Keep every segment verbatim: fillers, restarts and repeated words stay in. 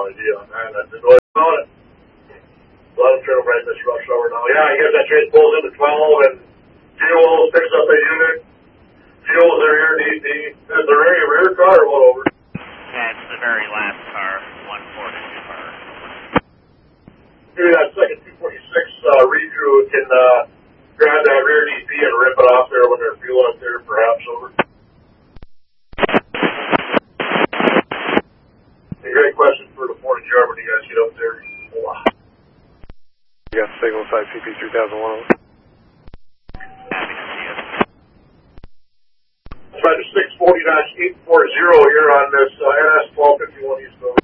idea on that. I didn't know about it. A lot of trail right this rush hour now. Yeah, I guess that train pulls into twelve and fuel picks up a unit. Fuel's their rear D C. Is there any rear car or what over? That's the very last car, one forty-two car. Maybe that second two forty-six uh, recrew can uh, grab that rear D C and rip it off there when they're fueling up there, perhaps over. A great question for the morning yard when you guys get up there. Wow. You got signal side C P three thousand one. Happy to see you. Try to six forty dash eight forty here on this uh, N S twelve fifty-one East Road.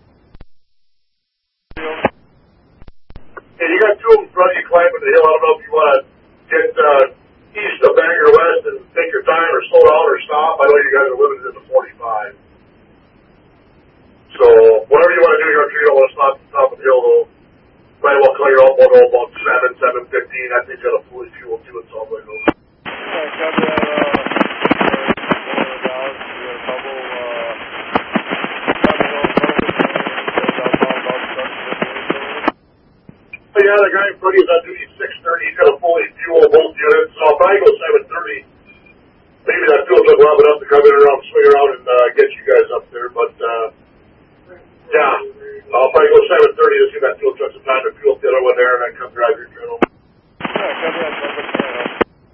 Hey, you got two of them in front of you climbing the hill. I don't know if you want to get uh, east of Bangor West and take your time or slow down or stop. I know you guys are limited to forty-five. So, whatever you want to do, you're sure you don't want to stop at the top of the hill, though. Might well clear out one oh about seven, seven fifteen. I think you got a fully fuel too. It's all the way over. Yeah, copy that. Uh, down. We got a couple. Uh, oh, yeah, the guy in front of you is on duty six thirty. He's got a fully fuel both units. So I'll probably go seven thirty. Maybe that fuel truck will have enough to come in around, swing around, and uh, get you guys up there.